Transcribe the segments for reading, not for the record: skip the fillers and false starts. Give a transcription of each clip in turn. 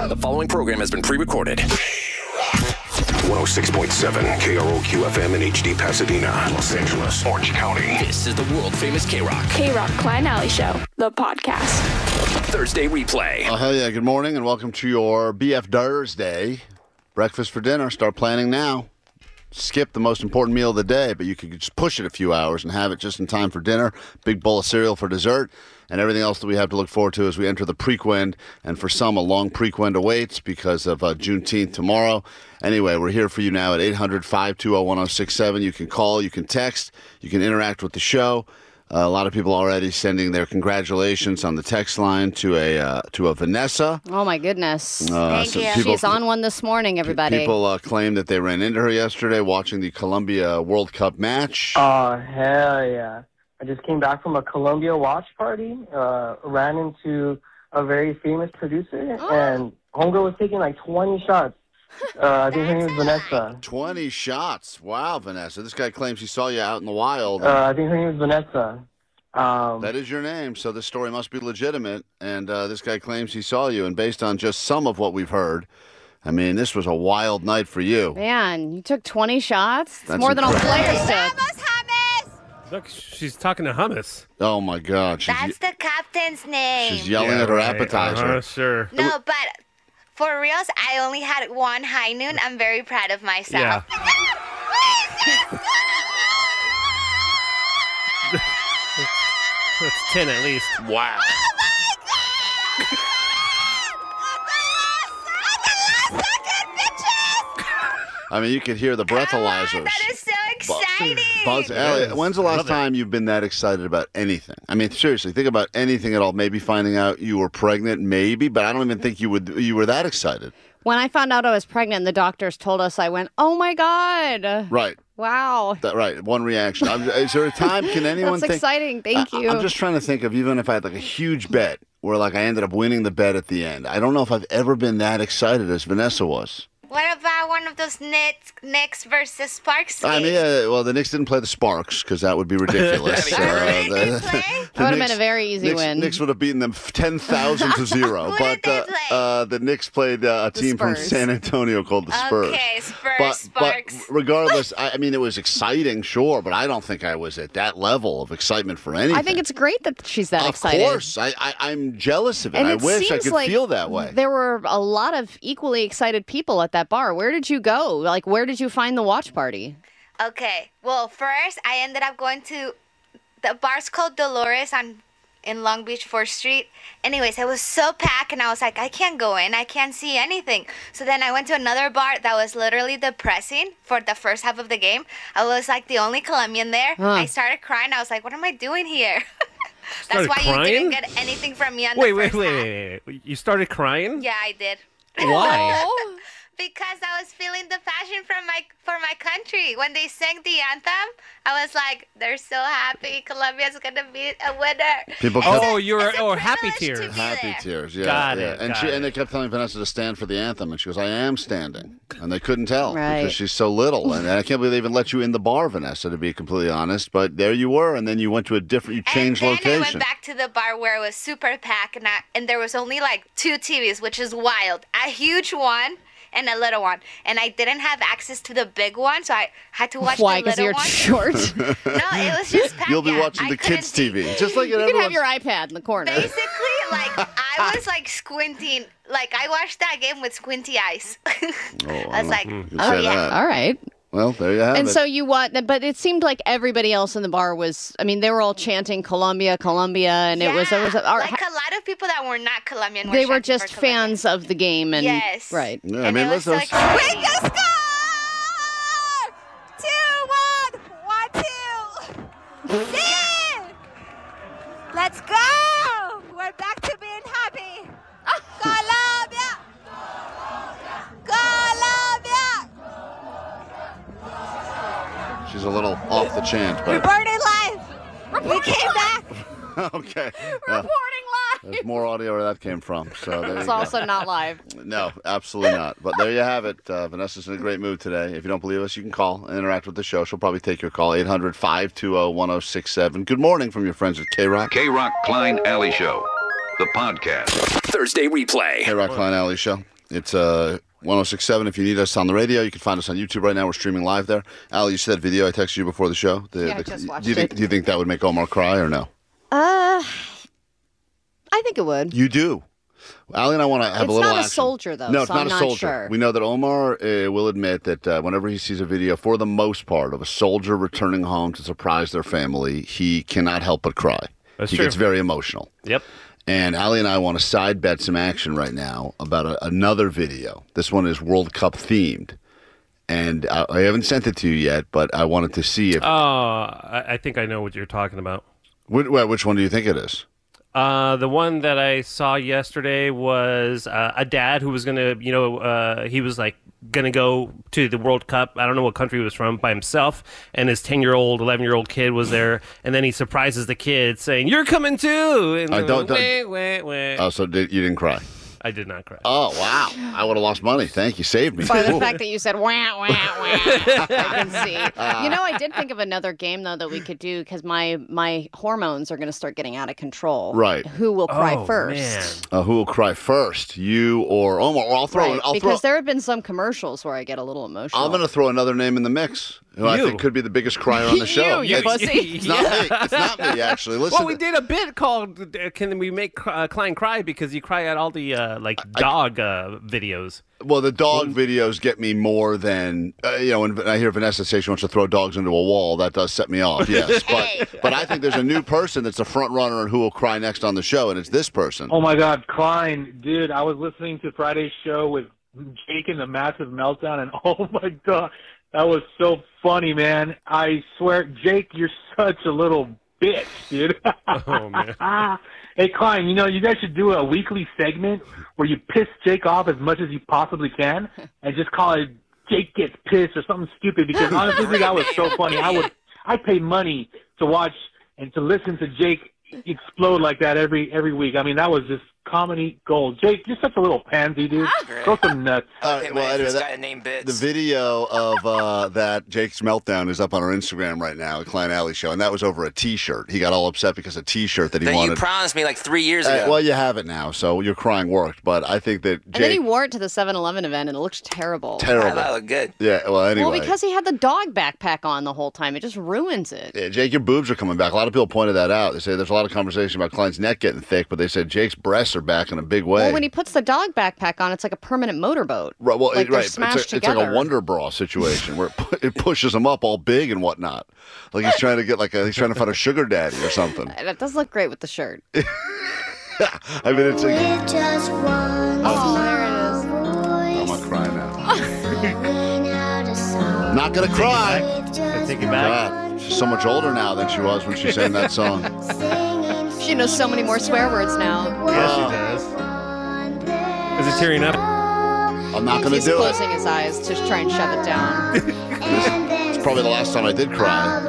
The following program has been pre-recorded. 106.7 KROQ FM in HD Pasadena, Los Angeles, Orange County. This is the world-famous K-Rock. K-Rock Klein Alley Show, the podcast. Thursday replay. Oh, hell yeah. Good morning and welcome to your BF Thursday. Breakfast for dinner. Start planning now. Skip the most important meal of the day, but you could just push it a few hours and have it just in time for dinner. Big bowl of cereal for dessert, and everything else that we have to look forward to as we enter the prequend. And for some, a long prequend awaits because of Juneteenth tomorrow. Anyway, we're here for you now at 800-520-1067. You can call, you can text, you can interact with the show. A lot of people already sending their congratulations on the text line to a Vanessa. Oh, my goodness. Thank you. She's on one this morning, everybody. People claim that they ran into her yesterday watching the Colombia World Cup match. Oh, hell yeah. I just came back from a Colombia watch party, ran into a very famous producer, and homegirl was taking like 20 shots. I think her name was Vanessa. 20 shots. Wow, Vanessa. This guy claims he saw you out in the wild. I think her name was Vanessa. That is your name, so this story must be legitimate. And this guy claims he saw you. And based on just some of what we've heard, I mean, this was a wild night for you. Man, you took 20 shots? It's That's more than all incredible. players took. Look, she's talking to hummus. Oh, my God. That's the captain's name. She's yelling at her appetizer. Sure. No, but for reals, I only had one high noon. I'm very proud of myself. Yeah. That's 10 at least. Wow. I mean, you could hear the breathalyzers. That is so exciting. Buzz, Elliot, when's the last time you've been that excited about anything? I mean, seriously, think about anything at all. Maybe finding out you were pregnant, maybe, but I don't even think you were that excited. When I found out I was pregnant and the doctors told us, I went, oh, my God. Right. Wow. Right. One reaction. Is there a time, can anyone That's think? exciting. Thank you. I'm just trying to think of even if I had like a huge bet where like I ended up winning the bet at the end. I don't know if I've ever been that excited as Vanessa was. What about one of those Knicks versus Sparks games? I mean, well, the Knicks didn't play the Sparks because that would be ridiculous. They didn't play? That would have been a very easy win. Knicks would have beaten them 10,000 to 0. Who But did they play? the Knicks played a team from Spurs. San Antonio called the Spurs. Okay, Spurs, Sparks. But regardless, I mean, it was exciting, sure, but I don't think I was at that level of excitement for anything. I think it's great that she's that excited. Of course. I'm jealous of it. And I it wish I seems could like feel that way. There were a lot of equally excited people at that bar. Where did you go? Like, where did you find the watch party? Okay, well, first, I ended up going to the bar's called Dolores in Long Beach 4th Street. Anyways, it was so packed, and I was like, I can't go in. I can't see anything. So then I went to another bar that was literally depressing for the first half of the game. I was like the only Colombian there. I started crying. I was like, what am I doing here? That's Started why crying? you didn't get anything from me on the Wait. first half. You started crying? Yeah, I did. Why? Because I was feeling the passion for my country. When they sang the anthem, I was like, they're so happy. Colombia's going to be a winner. People Oh, It's you're a happy privilege to tears. be Happy there. tears, yeah. Got yeah. it, And got and they it. kept telling Vanessa to stand for the anthem, and she goes, I am standing. And they couldn't tell Right. because she's so little. And I can't believe they even let you in the bar, Vanessa, to be completely honest. But there you were, and then you went to you changed and then location. I went back to the bar where it was super packed, and there was only like 2 TVs, which is wild. A huge one and a little one. And I didn't have access to the big one, so I had to watch Why? the Because little you're one. short. No, it was just packed. You'll be yeah. watching I the couldn't kids' see. TV. Just like You can everyone. have your iPad in the corner. Basically, like, I was like squinting. Like, I watched that game with squinty eyes. I was like, You could oh say yeah. that. All right. Well, there you have And it. so you but it seemed like everybody else in the bar was, I mean, they were all chanting Colombia, Colombia, and it was like a lot of people that were not Colombian. they were chanting just for Colombia. fans of the game. And, Yes. Right. Yeah, I And mean, it was let's so exciting. We can score! 2-1! 1-2! Yeah! Let's go! We're back to being happy. Colombia! Colombia! She's a little off the chant, but Reporting live! We came back! okay. Reporting live. There's more audio where that came from. So there you It's go. also not live. No, absolutely not. But there you have it. Vanessa's in a great mood today. If you don't believe us, you can call and interact with the show. She'll probably take your call, 800-520-1067. Good morning from your friends at K-Rock. K-Rock Klein Alley Show. the podcast. Thursday replay. K-Rock Klein Alley Show. It's 106.7. If you need us on the radio, you can find us on YouTube right now. We're streaming live there. Allie, you said that video I texted you before the show. I just watched do you think that would make Omar cry or no? I think it would. You do. Allie and I want to have a little action. It's not a soldier, though. No, it's so not I'm a not soldier. Sure. We know that Omar will admit that whenever he sees a video, for the most part, of a soldier returning home to surprise their family, he cannot help but cry. That's he true. gets very emotional. Yep. And Allie and I want to side bet some action right now about another video. This one is World Cup themed. And I haven't sent it to you yet, but I wanted to see if... Oh, I think I know what you're talking about. Which one do you think it is? The one that I saw yesterday was a dad who was going to, he was like going to go to the World Cup. I don't know what country he was from, by himself. And his 10-year-old, 11-year-old kid was there. And then he surprises the kid saying, "You're coming too." And Oh, so you didn't cry? I did not cry. Oh, wow. I would have lost money. Thank you. Saved me. By the fact that you said, wah, wah, wah. I can see. I did think of another game, though, that we could do because my hormones are going to start getting out of control. Right. Who will cry first? Who will cry first? You or Omar? Or I'll throw Right, because there have been some commercials where I get a little emotional. I'm going to throw another name in the mix. Who I think could be the biggest crier on the show. You pussy. It's not me. It's not me, actually. Listen. Well, we did a bit called "Can We Make Klein Cry?" because you cry at all the dog videos. Well, the dog videos get me more than when I hear Vanessa say she wants to throw dogs into a wall. That does set me off. Yes, but I think there's a new person that's a front runner and who will cry next on the show, and it's this person. Oh my God, Klein, dude! I was listening to Friday's show with Jake and the Massive Meltdown, and oh my God, that was so funny, man! I swear, Jake, you're such a little bitch, dude. Oh man. Hey, Klein, you guys should do a weekly segment where you piss Jake off as much as you possibly can and just call it Jake Gets Pissed or something stupid because honestly, that was so funny. I'd pay money to watch and to listen to Jake explode like that every week. I mean, that was just comedy gold. Jake, you're such a little pansy, dude. Go some nuts. Well, anyway, the video of that Jake's meltdown is up on our Instagram right now, at Klein Alley Show, and that was over a T-shirt. He got all upset because a T-shirt that he wanted. You promised me like 3 years ago. Well, you have it now, so your crying worked. But I think that Jake... And then he wore it to the 7-Eleven event, and it looked terrible. Terrible. That looked good. Yeah, well, anyway. Well, because he had the dog backpack on the whole time. It just ruins it. Yeah, Jake, your boobs are coming back. A lot of people pointed that out. They say there's a lot of conversation about Klein's neck getting thick, but they said Jake's breasts are back in a big way. Well, when he puts the dog backpack on, it's like a permanent motorboat. Right, well, like right. Smashed It's like together. a Wonder Bra situation where it pushes him up all big and whatnot. Like he's trying to get he's trying to find a sugar daddy or something. That does look great with the shirt. I mean, it's there it is. I'm not crying now. Not gonna cry. I take it back. God, she's so much older now than she was when she sang that song. She knows so many more swear words now. Yeah, she does. Is it tearing up? I'm not going to He's do it. closing his eyes to try and shove it down. It's probably the last time I did cry.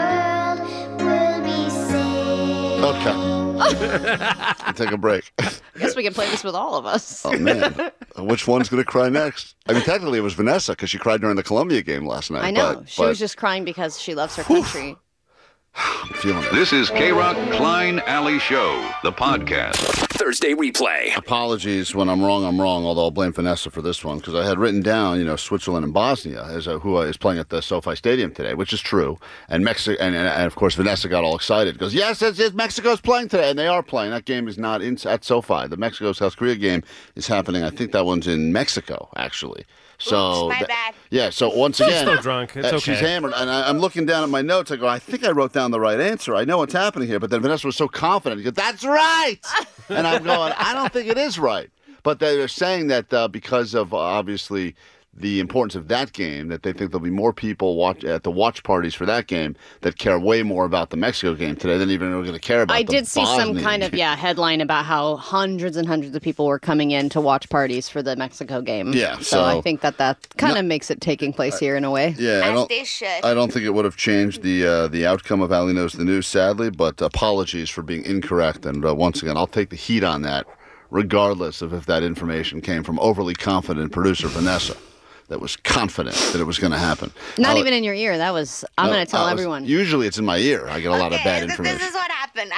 Okay. I'll take a break. I guess we can play this with all of us. Oh, man. Which one's going to cry next? I mean, technically it was Vanessa because she cried during the Columbia game last night. I know. But She was just crying because she loves her country. I'm feeling it. This is K-Rock Klein Alley Show, the podcast. Thursday replay. Apologies when I'm wrong, although I'll blame Vanessa for this one because I had written down, Switzerland and Bosnia as who is playing at the SoFi Stadium today, which is true. And Mexico, and of course, Vanessa got all excited. Goes, yes, Mexico's playing today, and they are playing. That game is not at SoFi. The Mexico-South Korea game is happening. I think that one's in Mexico, actually. So Oops, my bad. Yeah, so once again, She's still drunk. It's okay. She's hammered, and I'm looking down at my notes. I go, I think I wrote down the right answer. I know what's happening here, but then Vanessa was so confident. She goes, that's right, and I'm going, I don't think it is right. But they're saying that because of obviously the importance of that game, that they think there'll be more people at the watch parties for that game that care way more about the Mexico game today than even are going to care about. I did see some kind of headline about how hundreds and hundreds of people were coming in to watch parties for the Mexico game. Yeah, so I think that kind of makes it taking place here in a way. Yeah, They should. I don't think it would have changed the outcome of Allie Knows the News, sadly. But apologies for being incorrect, and once again, I'll take the heat on that, regardless of if that information came from overly confident producer Vanessa. That was confident that it was going to happen. Not even in your ear. I'm going to tell everyone. Usually it's in my ear. I get a lot of bad information. This is what happened. I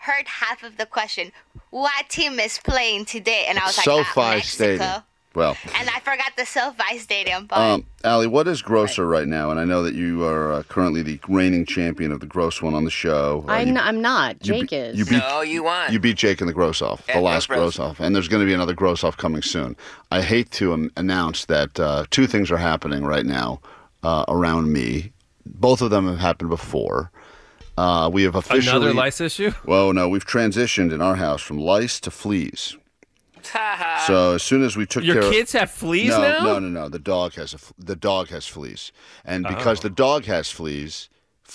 heard half of the question. What team is playing today? And I was like, SoFi Mexico. Stadium. Well, And I forgot the SoFi Stadium. But Allie, what is grosser right now? And I know that you are currently the reigning champion of the gross one on the show. I'm not. Jake is. You won. You beat Jake in the gross off, the last gross off, and there's going to be another gross off coming soon. I hate to announce that two things are happening right now around me. Both of them have happened before. We have officially Another lice issue? Well, no, we've transitioned in our house from lice to fleas. So as soon as we took Your care kids have fleas no, now? No. The dog has fleas, and because the dog has fleas,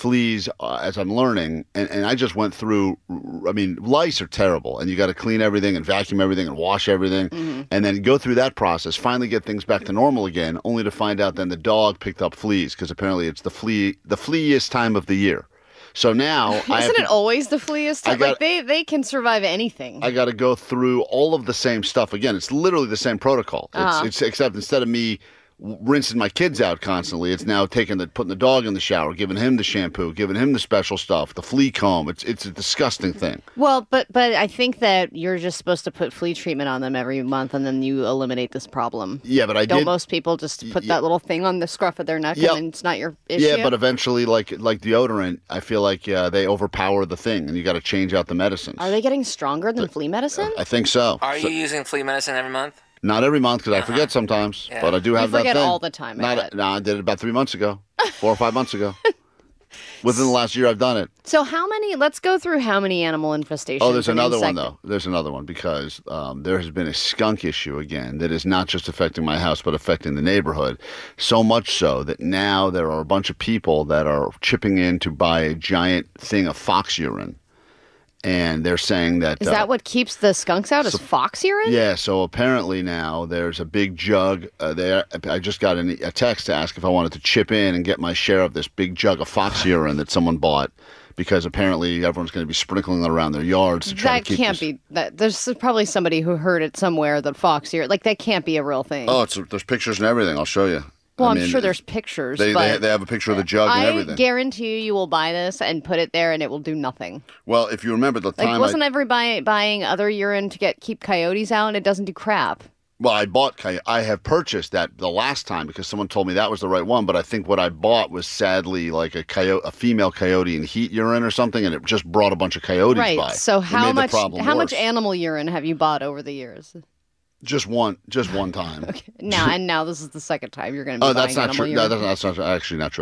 as I'm learning, and I just went through. I mean, lice are terrible, and you got to clean everything and vacuum everything and wash everything, and then go through that process. Finally, get things back to normal again, only to find out then the dog picked up fleas because apparently it's the fleaiest time of the year. So now, Isn't it always the fleaiest time? Like they can survive anything. I got to go through all of the same stuff again. It's literally the same protocol. It's except instead of me rinsing my kids out constantly, it's now putting the dog in the shower, giving him the shampoo, giving him the special stuff, the flea comb. It's a disgusting thing. Well, but I think that you're just supposed to put flea treatment on them every month, and then you eliminate this problem. Yeah, but Don't most people just put that little thing on the scruff of their neck, and then it's not your issue? Yeah, but eventually, like deodorant, I feel like they overpower the thing, and you got to change out the medicines. Are they getting stronger than flea medicine? I think so. Are you using flea medicine every month? Not every month because I forget sometimes, but I do have that thing. I forget all the time. I did it about 3 months ago, 4 or 5 months ago. Within the last year, I've done it. So let's go through how many animal infestations. Oh, there's another one, though. There's another one because there has been a skunk issue again that is not just affecting my house, but affecting the neighborhood. So much so that now there are a bunch of people that are chipping in to buy a giant thing of fox urine. And they're saying that... Is that what keeps the skunks out, is fox urine? Yeah, so apparently now there's a big jug there. I just got a text to ask if I wanted to chip in and get my share of this big jug of fox urine that someone bought, because apparently everyone's going to be sprinkling it around their yards to try to keep There's probably somebody who heard it somewhere that fox urine... Like, that can't be a real thing. Oh, there's pictures and everything. I'll show you. Well, I'm sure there's pictures. They have a picture of the jug and everything. I guarantee you will buy this and put it there and it will do nothing. Well, if you remember the time... wasn't everybody buying other urine to keep coyotes out? It doesn't do crap. Well, I have purchased that the last time because someone told me that was the right one, but I think what I bought was sadly like a female coyote in heat urine or something, and it just brought a bunch of coyotes by. Right, so how much animal urine have you bought over the years? Just one time. Okay. Now this is the second time you're going to be buying that's not true. urine. No, that's actually not true.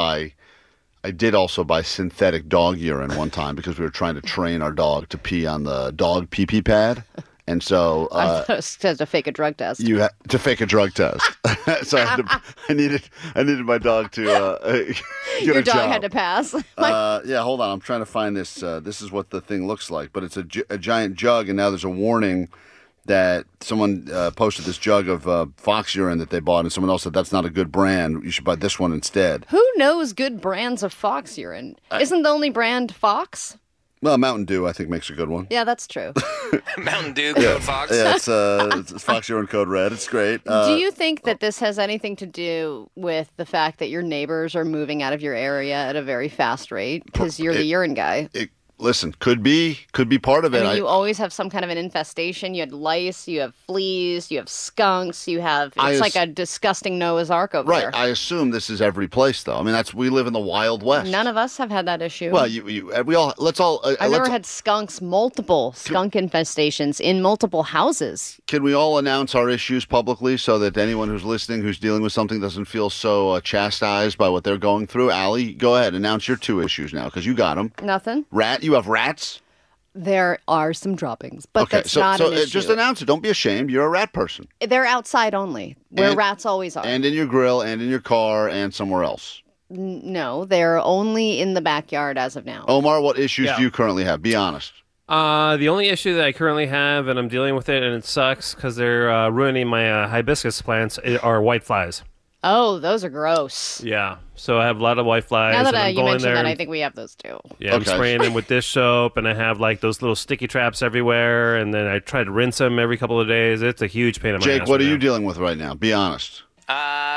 I did also buy synthetic dog urine one time because we were trying to train our dog to pee on the dog pee-pee pad. And so I thought it was to fake a drug test. To fake a drug test. So I needed my dog to get Your a dog job. had to pass. Yeah, hold on. I'm trying to find this. This is what the thing looks like, but it's a giant jug, and now there's a warning that someone posted this jug of fox urine that they bought, and someone else said that's not a good brand. You should buy this one instead. Who knows good brands of fox urine? Isn't the only brand Fox? Well, Mountain Dew, I think, makes a good one. Yeah, that's true. Mountain Dew, Code Fox. Yeah, it's Fox Urine Code Red. It's great. Do you think that this has anything to do with the fact that your neighbors are moving out of your area at a very fast rate because you're the urine guy? Listen, could be part of it. I mean, you always have some kind of an infestation. You had lice, you have fleas, you have skunks, it's like a disgusting Noah's Ark over there. Right. I assume this is every place, though. I mean, we live in the Wild West. None of us have had that issue. Well, I've never had multiple skunk infestations in multiple houses. Can we all announce our issues publicly so that anyone who's listening, who's dealing with something, doesn't feel so chastised by what they're going through? Allie, go ahead. Announce your 2 issues now, because you got them. Nothing. You have rats? There are some droppings, but that's not an issue. Just announce it. Don't be ashamed. You're a rat person. They're outside only, where rats always are. And in your grill, and in your car, and somewhere else. No, they're only in the backyard as of now. Omar, what issues do you currently have? Be honest. The only issue that I currently have, and I'm dealing with it, and it sucks because they're ruining my hibiscus plants, are white flies. Oh, those are gross. Yeah, so I have a lot of white flies. Now that you mentioned that, I think we have those too. Yeah, I'm spraying them with dish soap, and I have like those little sticky traps everywhere, and then I try to rinse them every couple of days. It's a huge pain in my ass. Jake, what are you dealing with right now? Be honest.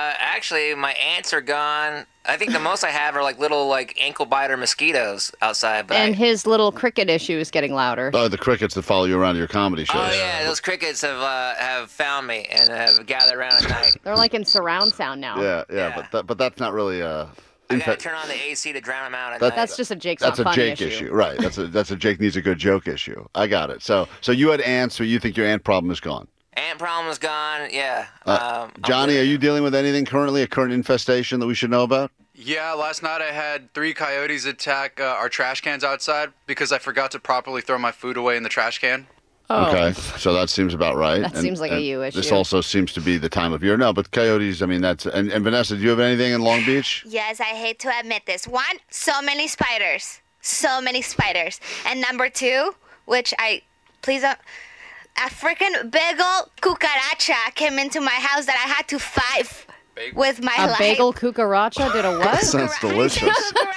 Actually, my ants are gone. I think the most I have are like little ankle biter mosquitoes outside. But And his little cricket issue is getting louder. Oh, the crickets that follow you around your comedy shows. Oh yeah, those crickets have found me and have gathered around at night. They're like in surround sound now. Yeah. But that's not really I gotta turn on the AC to drown them out at night. That's just a Jake's That's not a funny Jake issue, right? That's a Jake needs a good joke issue. I got it. So you had ants, so you think your ant problem is gone? Ant problem is gone. Yeah. Johnny, are you dealing with anything currently? A current infestation that we should know about? Yeah, last night I had 3 coyotes attack our trash cans outside because I forgot to properly throw my food away in the trash can. Oh. Okay, so that seems about right. That seems like a you issue. This also seems to be the time of year. No, but coyotes, I mean, that's... And Vanessa, do you have anything in Long Beach? Yes, I hate to admit this. 1, so many spiders. So many spiders. And number 2, which please don't... A freaking big old cucaracha came into my house that I had to fight with my life. A bagel cucaracha did a what? That sounds delicious.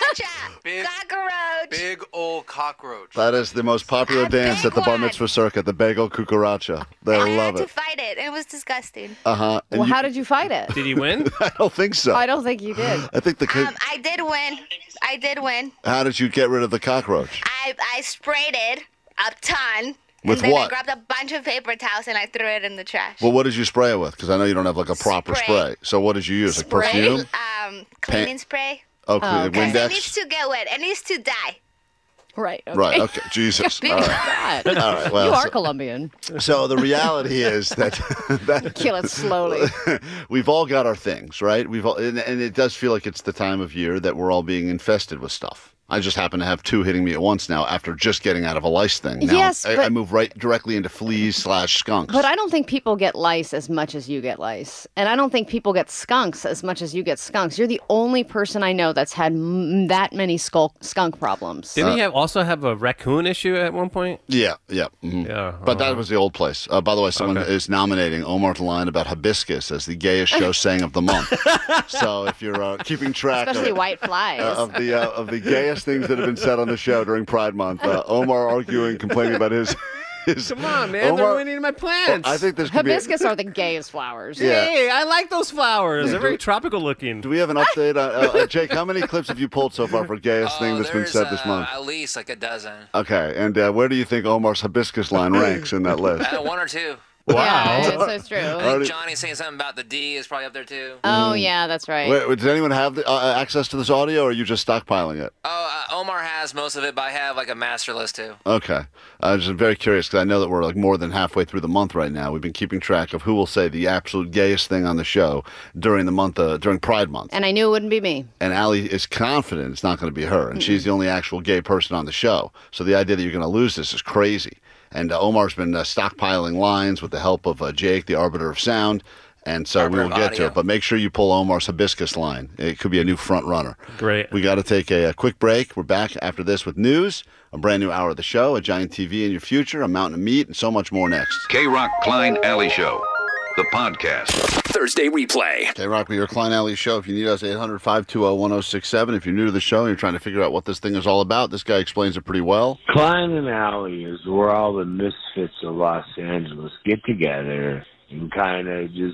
Cockroach. Big old cockroach. That is the most popular dance at the Bar Mitzvah circuit, the bagel cucaracha. They I love had to it. fight it. It was disgusting. Uh-huh. Well, how did you fight it? Did he win? I don't think so. I don't think you did. I think the kid... I did win. I did win. How did you get rid of the cockroach? I sprayed it a ton. With and then what? I grabbed a bunch of paper towels and I threw it in the trash. Well, what did you spray it with? Because I know you don't have like a proper spray. So what did you use? Like perfume? Cleaning spray. Oh, Windex? It needs to get wet. It needs to die. Right. Okay. Right. Okay. Jesus. All right. All right. Well, you are Colombian. So the reality is that Kill it slowly. We've all got our things, right? We've all, and it does feel like it's the time of year that we're all being infested with stuff. I just happen to have 2 hitting me at once now after just getting out of a lice thing. Now, yes, I move right directly into fleas/skunks. But I don't think people get lice as much as you get lice. And I don't think people get skunks as much as you get skunks. You're the only person I know that's had that many skunk problems. Didn't he also have a raccoon issue at one point? Yeah. Mm-hmm. Yeah. But that was the old place. By the way, someone is nominating Omar to line about hibiscus as the gayest show saying of the month. So if you're keeping track especially white flies. of the gayest things that have been said on the show during Pride Month, Omar arguing, complaining about his Come on, man. They're ruining my plants. I think this could hibiscus are the gayest flowers. Yeah. Hey, I like those flowers. They're very tropical looking. Do we have an update on Jake? How many clips have you pulled so far for gayest thing that's been said this month? At least like a dozen. Okay, and where do you think Omar's hibiscus line ranks in that list? 1 or 2. Wow. Yeah, it's true. I think Johnny's saying something about the D is probably up there too. Oh, yeah, that's right. Wait, does anyone have access to this audio, or are you just stockpiling it? Oh, Omar has most of it, but I have like a master list too. Okay. I'm just very curious because I know that we're like more than halfway through the month right now. We've been keeping track of who will say the absolute gayest thing on the show during the month, during Pride Month. And I knew it wouldn't be me. And Allie is confident it's not going to be her, and she's the only actual gay person on the show. So the idea that you're going to lose this is crazy. And Omar's been stockpiling lines with the help of Jake, the arbiter of sound. And so we will get to it. But make sure you pull Omar's hibiscus line. It could be a new front runner. Great. We got to take a quick break. We're back after this with news, a brand new hour of the show, a giant TV in your future, a mountain of meat, and so much more next. K-Rock Klein Alley Show, the podcast. Thursday replay. K-Rock with your Klein Alley Show. If you need us, 800-520-1067. If you're new to the show and you're trying to figure out what this thing is all about, this guy explains it pretty well. Klein and Alley is where all the misfits of Los Angeles get together and kind of just,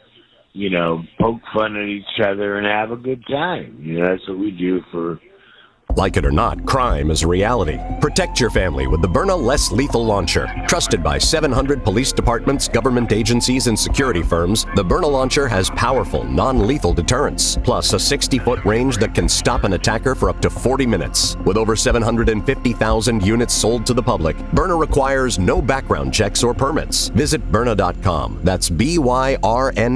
you know, poke fun at each other and have a good time. You know, that's what we do for... Like it or not, crime is a reality. Protect your family with the Byrna Less Lethal Launcher. Trusted by 700 police departments, government agencies, and security firms, the Byrna Launcher has powerful, non-lethal deterrence, plus a 60-foot range that can stop an attacker for up to 40 minutes. With over 750,000 units sold to the public, Byrna requires no background checks or permits. Visit Byrna.com. That's BYRN